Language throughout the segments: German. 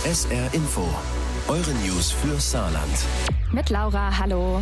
SR Info, eure News für Saarland. Mit Laura, hallo.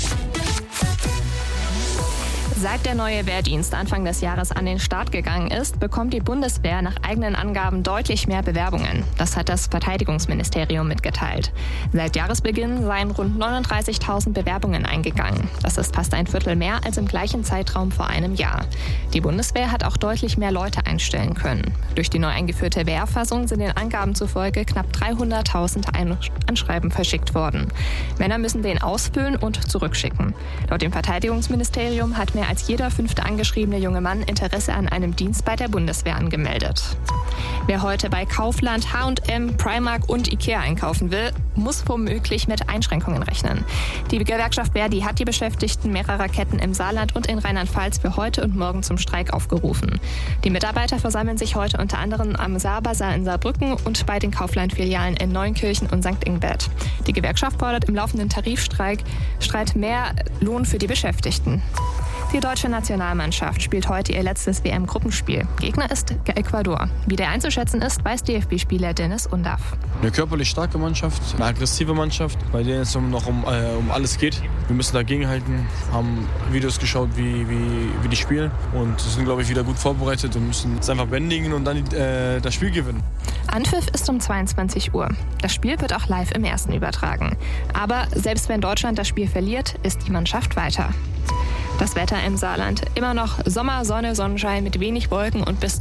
Seit der neue Wehrdienst Anfang des Jahres an den Start gegangen ist, bekommt die Bundeswehr nach eigenen Angaben deutlich mehr Bewerbungen. Das hat das Verteidigungsministerium mitgeteilt. Seit Jahresbeginn seien rund 39.000 Bewerbungen eingegangen. Das ist fast ein Viertel mehr als im gleichen Zeitraum vor einem Jahr. Die Bundeswehr hat auch deutlich mehr Leute einstellen können. Durch die neu eingeführte Wehrerfassung sind den Angaben zufolge knapp 300.000 Anschreiben verschickt worden. Männer müssen den ausfüllen und zurückschicken. Laut dem Verteidigungsministerium hat mehr als jeder 5. angeschriebene junge Mann Interesse an einem Dienst bei der Bundeswehr angemeldet. Wer heute bei Kaufland, H&M, Primark und Ikea einkaufen will, muss womöglich mit Einschränkungen rechnen. Die Gewerkschaft Verdi hat die Beschäftigten mehrerer Ketten im Saarland und in Rheinland-Pfalz für heute und morgen zum Streik aufgerufen. Die Mitarbeiter versammeln sich heute unter anderem am Saarbazar in Saarbrücken und bei den Kaufland-Filialen in Neunkirchen und St. Ingbert. Die Gewerkschaft fordert im laufenden Tarifstreit mehr Lohn für die Beschäftigten. Die deutsche Nationalmannschaft spielt heute ihr letztes WM-Gruppenspiel. Gegner ist Ecuador. Wie der einzuschätzen ist, weiß DFB-Spieler Dennis Undaff. Eine körperlich starke Mannschaft, eine aggressive Mannschaft, bei der es noch um alles geht. Wir müssen dagegenhalten, haben Videos geschaut, wie die spielen und sind, glaube ich, wieder gut vorbereitet und müssen es einfach bändigen und dann das Spiel gewinnen. Anpfiff ist um 22 Uhr. Das Spiel wird auch live im Ersten übertragen. Aber selbst wenn Deutschland das Spiel verliert, ist die Mannschaft weiter. Das Wetter im Saarland. Immer noch Sommer, Sonne, Sonnenschein mit wenig Wolken und bis